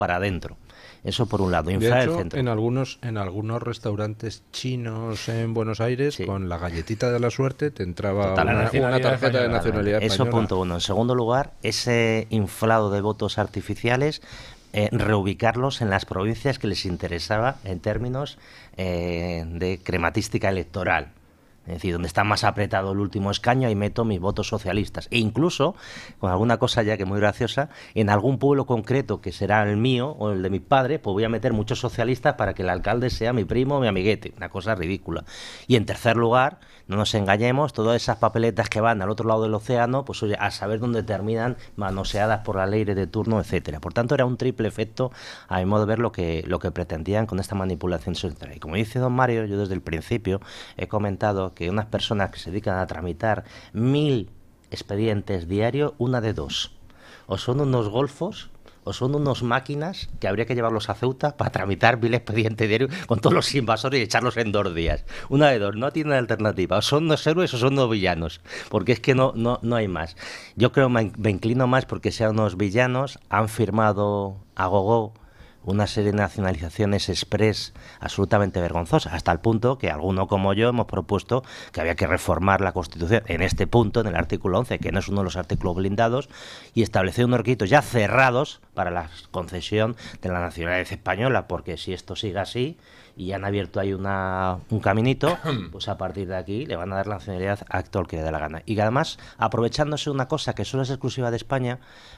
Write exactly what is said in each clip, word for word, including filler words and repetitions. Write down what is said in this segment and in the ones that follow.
para adentro. Eso por un lado, De inflar hecho, el centro. en algunos, en algunos restaurantes chinos en Buenos Aires, Sí. con la galletita de la suerte te entraba Total, una, la nacionalidad una tarjeta de española. nacionalidad Eso española. punto uno. En segundo lugar, ese inflado de votos artificiales, eh, reubicarlos en las provincias que les interesaba en términos eh, de crematística electoral. Es decir, donde está más apretado el último escaño, ahí meto mis votos socialistas. E incluso, con alguna cosa ya que muy graciosa, en algún pueblo concreto que será el mío o el de mi padre, pues voy a meter muchos socialistas para que el alcalde sea mi primo o mi amiguete. Una cosa ridícula. Y en tercer lugar, no nos engañemos, todas esas papeletas que van al otro lado del océano, pues oye, a saber dónde terminan manoseadas por la ley de turno, etcétera. Por tanto, era un triple efecto, a mi modo de ver, lo que, lo que pretendían con esta manipulación social. Y como dice don Mario, yo desde el principio he comentado que unas personas que se dedican a tramitar mil expedientes diarios, una de dos. O son unos golfos o son unos máquinas que habría que llevarlos a Ceuta para tramitar mil expedientes diarios con todos los invasores y echarlos en dos días. Una de dos, no tiene alternativa. O son unos héroes o son unos villanos. Porque es que no, no, no hay más. Yo creo, me, me inclino más porque sean unos villanos, han firmado a gogo una serie de nacionalizaciones express absolutamente vergonzosas, hasta el punto que alguno como yo hemos propuesto que había que reformar la Constitución en este punto, en el artículo once, que no es uno de los artículos blindados, y establecer unos requisitos ya cerrados para la concesión de la nacionalidad española, porque si esto sigue así y han abierto ahí una, un caminito, pues a partir de aquí le van a dar la nacionalidad a todo el que le dé la gana. Y además, aprovechándose de una cosa que solo es exclusiva de España,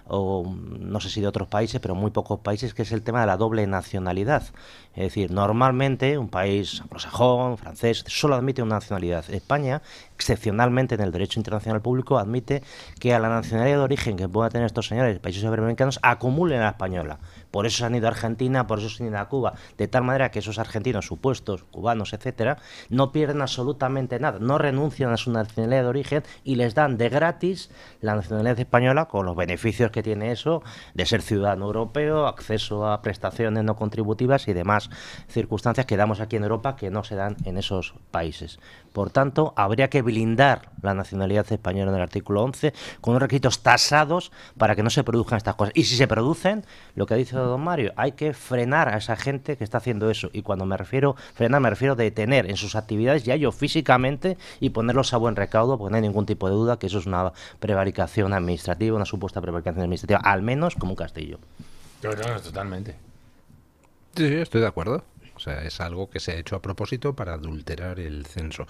o no sé si de otros países, pero muy pocos países, que es el tema de la doble nacionalidad. Es decir, normalmente un país anglosajón, francés, solo admite una nacionalidad. España, excepcionalmente en el derecho internacional público, admite que a la nacionalidad de origen que puedan tener estos señores, países iberoamericanos, acumulen a la española. Por eso se han ido a Argentina, por eso se han ido a Cuba, de tal manera que esos argentinos supuestos, cubanos, etcétera, no pierden absolutamente nada, no renuncian a su nacionalidad de origen y les dan de gratis la nacionalidad española, con los beneficios que tiene eso de ser ciudadano europeo, acceso a prestaciones no contributivas y demás circunstancias que damos aquí en Europa que no se dan en esos países. Por tanto, habría que blindar la nacionalidad española en el artículo once con unos requisitos tasados para que no se produzcan estas cosas. Y si se producen, lo que dice don Mario, hay que frenar a esa gente que está haciendo eso. Y cuando me refiero frenar, me refiero a detener en sus actividades ya yo físicamente y ponerlos a buen recaudo, porque no hay ningún tipo de duda que eso es una prevaricación administrativa, una supuesta prevaricación administrativa, al menos como un castillo. No, no, totalmente. Sí, sí, estoy de acuerdo. O sea, es algo que se ha hecho a propósito para adulterar el censo.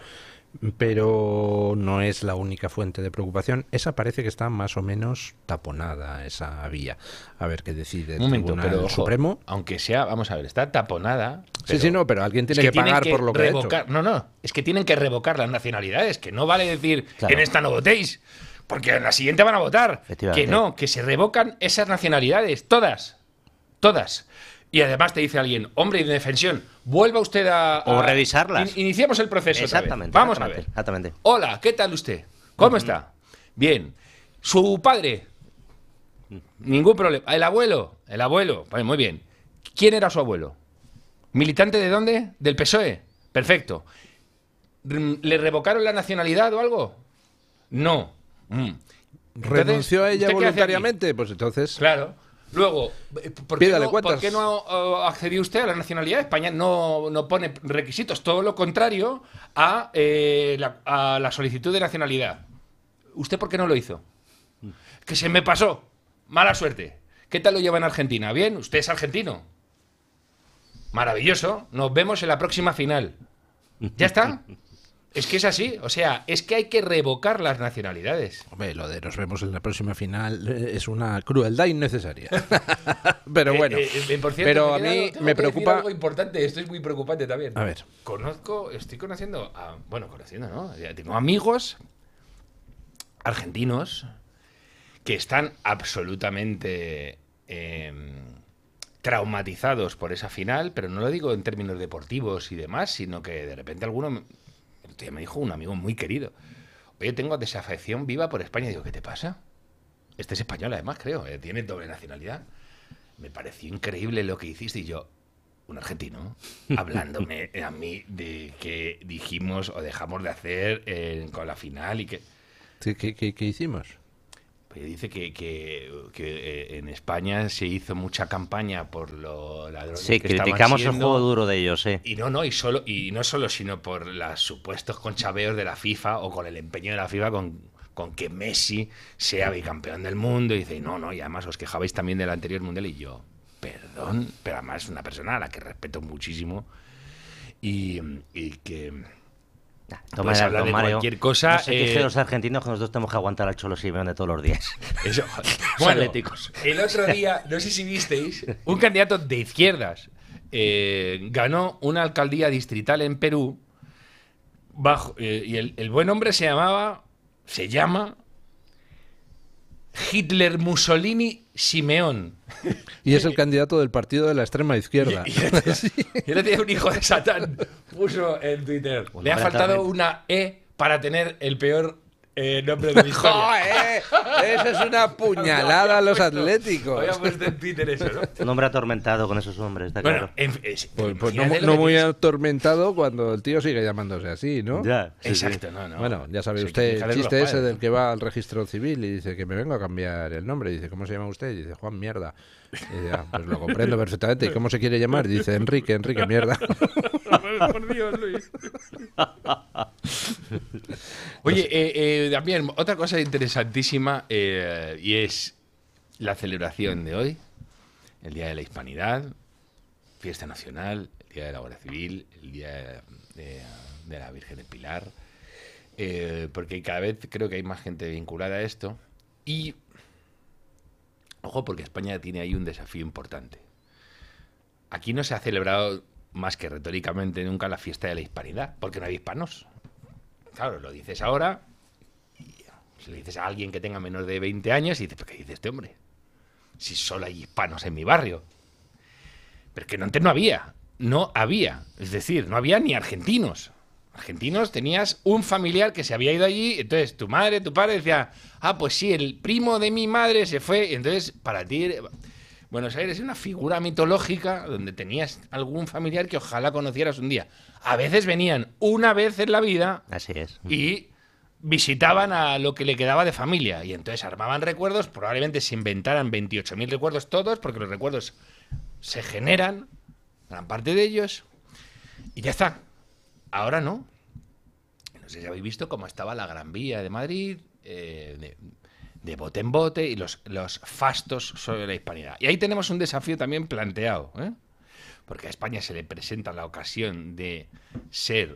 Pero no es la única fuente de preocupación. Esa parece que está más o menos taponada, esa vía. A ver qué decide el Un momento, Tribunal pero ojo, Supremo. aunque sea, vamos a ver, está taponada. Sí, sí, no, pero alguien tiene es que, tienen pagar por lo que revocar, ha hecho. No, no, es que tienen que revocar las nacionalidades, que no vale decir Claro. en esta no votéis, porque en la siguiente van a votar. Efectivamente. Que no, que se revocan esas nacionalidades, todas, todas. Y además te dice alguien, hombre, y de defensión, vuelva usted a... a- O revisarlas. In- iniciemos el proceso otra vez. Exactamente. Vamos exactamente, a ver. Exactamente. Hola, ¿qué tal usted? ¿Cómo está? Bien. ¿Su padre? Ningún problema. ¿El abuelo? El abuelo. Vale, muy bien. ¿Quién era su abuelo? ¿Militante de dónde? ¿Del P S O E? Perfecto. Mm, ¿Le revocaron la nacionalidad o algo? No. Mm. Entonces, ¿Renunció a ella ¿usted qué hace aquí? voluntariamente? Pues entonces... Claro. Luego, ¿por qué, Pídale no, cuentas. ¿por qué no uh, accedió usted a la nacionalidad? España no, no pone requisitos, todo lo contrario a, eh, la, a la solicitud de nacionalidad. ¿Usted por qué no lo hizo? Que se me pasó. Mala suerte. ¿Qué tal lo lleva en Argentina? ¿Bien? ¿Usted es argentino? Maravilloso. Nos vemos en la próxima final. ¿Ya está? Es que es así. O sea, es que hay que revocar las nacionalidades. Hombre, lo de nos vemos en la próxima final eh, es una crueldad innecesaria. Pero bueno, Eh, eh, eh, por cierto, pero me a he quedado- mí tengo me que decir preocupa... algo importante, esto es muy preocupante también. A ver. Conozco, estoy conociendo, a, bueno, conociendo, ¿no? Ya tengo amigos argentinos que están absolutamente eh, traumatizados por esa final, pero no lo digo en términos deportivos y demás, sino que de repente alguno, me- el otro día me dijo un amigo muy querido, oye, tengo desafección viva por España. Digo, ¿qué te pasa? Este es español además, creo, eh, tiene doble nacionalidad. Me pareció increíble lo que hiciste y yo, un argentino, hablándome a mí de que dijimos o dejamos de hacer eh, con la final y que... Sí, ¿Qué, qué, qué hicimos? Pues dice que, que, que en España se hizo mucha campaña por los ladrones Sí, que estaban criticamos el siendo, juego duro de ellos, sí. y no, no, y solo y no solo, sino por los supuestos conchaveos de la FIFA o con el empeño de la FIFA con, con que Messi sea bicampeón del mundo. Y dice, no, no, y además os quejabais también del anterior mundial. Y yo, perdón, pero además es una persona a la que respeto muchísimo y, y que... Toma Puedes ya, hablar don de Mario, cualquier cosa. No se quejen eh, los argentinos que nosotros tenemos que aguantar al Cholo Simeone todos los días. Eso. Los Bueno, atléticos. el otro día, no sé si visteis, un candidato de izquierdas eh, ganó una alcaldía distrital en Perú bajo eh, y el, el buen hombre se llamaba, se llama Hitler Mussolini Simeón. Y es el candidato del partido de la extrema izquierda. Y, y, y el otro día un hijo de Satán puso en Twitter, Bueno, le ha buena faltado tarde. una E para tener el peor eh, nombre de la historia. ¡Joder! Eso es una puñalada a los Había puesto- atléticos. Había puesto en Twitter eso, ¿no? Un hombre atormentado con esos hombres, está Bueno, claro. en- es- Pues, pues no, imagínate no lo que muy tienes- atormentado cuando el tío sigue llamándose así, ¿no? Ya, sí, sí. Exacto, no, no. Bueno, ya sabe Sí, usted que el hija de los chiste ese padres. del que va al registro civil y dice que me vengo a cambiar el nombre. Y dice, ¿cómo se llama usted? Y dice, Juan Mierda. Y dice, "Ah, pues lo comprendo perfectamente. ¿Y cómo se quiere llamar? Y dice, Enrique, Enrique Mierda. Por Dios, Luis. Oye, eh, eh, también otra cosa interesantísima eh, y es la celebración de hoy, el Día de la Hispanidad, fiesta nacional, el Día de la Guardia Civil, el Día de, de- de la Virgen del Pilar, eh, porque cada vez creo que hay más gente vinculada a esto y, ojo, porque España tiene ahí un desafío importante. Aquí no se ha celebrado más que retóricamente nunca la fiesta de la hispanidad, porque no hay hispanos. Claro, lo dices ahora, y si le dices a alguien que tenga menos de veinte años, y dices, ¿pero qué dice este hombre? Si solo hay hispanos en mi barrio. Pero es que no, antes no había, no había. Es decir, no había ni argentinos. Argentinos tenías un familiar que se había ido allí, entonces tu madre, tu padre decía, ah, pues sí, el primo de mi madre se fue, y entonces para ti Buenos Aires es una figura mitológica donde tenías algún familiar que ojalá conocieras un día. A veces venían una vez en la vida Así es. y visitaban a lo que le quedaba de familia. Y entonces armaban recuerdos, probablemente se inventaran veintiocho mil recuerdos todos, porque los recuerdos se generan, gran parte de ellos, y ya está. Ahora no. No sé si habéis visto cómo estaba la Gran Vía de Madrid, eh, de, de bote en bote, y los, los fastos sobre la hispanidad. Y ahí tenemos un desafío también planteado, ¿eh? Porque a España se le presenta la ocasión de ser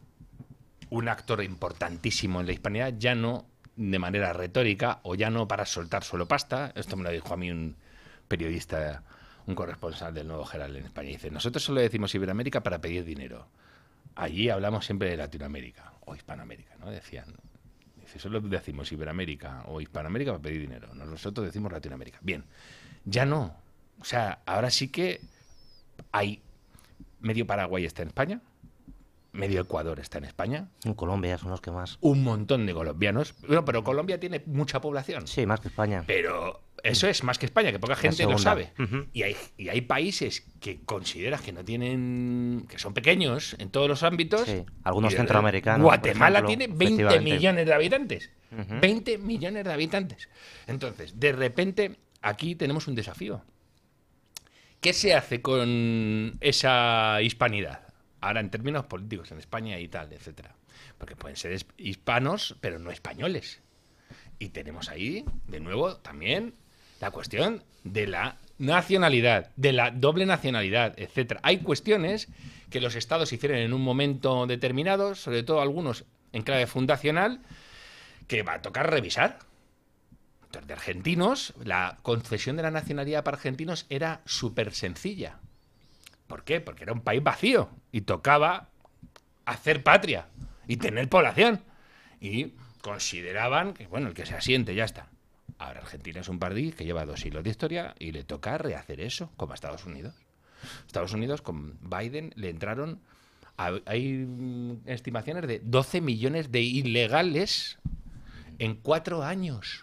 un actor importantísimo en la hispanidad, ya no de manera retórica o ya no para soltar solo pasta. Esto me lo dijo a mí un periodista, un corresponsal del Nuevo Herald en España. Dice, nosotros solo decimos Iberoamérica para pedir dinero. Allí hablamos siempre de Latinoamérica o Hispanoamérica, ¿no? Decían. Dice, solo decimos Iberoamérica o Hispanoamérica para pedir dinero. Nosotros decimos Latinoamérica. Bien, ya no. O sea, ahora sí que hay medio Paraguay está en España, medio Ecuador está en España, En Colombia son los que más. un montón de colombianos. Bueno, pero Colombia tiene mucha población. Sí, más que España. Pero eso es más que España, que poca gente lo segunda. sabe. Ujú. Y hay, y hay países que consideras que no tienen, que son pequeños en todos los ámbitos. Sí, algunos Y, eh, centroamericanos, Guatemala por ejemplo, tiene veinte efectivamente. millones de habitantes. Ujú. veinte millones de habitantes. Entonces, de repente, aquí tenemos un desafío. ¿Qué se hace con esa hispanidad? Ahora, en términos políticos, en España y tal, etcétera. Porque pueden ser es- hispanos, pero no españoles. Y tenemos ahí, de nuevo, también la cuestión de la nacionalidad, de la doble nacionalidad, etcétera. Hay cuestiones que los estados hicieron en un momento determinado, sobre todo algunos en clave fundacional, que va a tocar revisar. Entonces, de argentinos, la concesión de la nacionalidad para argentinos era súper sencilla. ¿Por qué? Porque era un país vacío y tocaba hacer patria y tener población. Y consideraban que, bueno, el que se asiente, ya está. Ahora Argentina es un país que lleva dos siglos de historia y le toca rehacer eso, como a Estados Unidos. Estados Unidos, con Biden, le entraron... a- hay mm, estimaciones de doce millones de ilegales en cuatro años.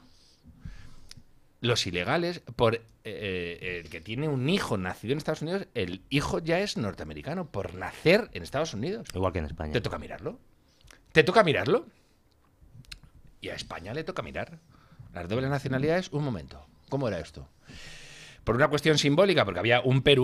Los ilegales, por eh, el que tiene un hijo nacido en Estados Unidos, el hijo ya es norteamericano por nacer en Estados Unidos. Igual que en España. ¿Te toca mirarlo? ¿Te toca mirarlo? Y a España le toca mirar Las dobles nacionalidades, un momento. ¿Cómo era esto? Por una cuestión simbólica, porque había un peruano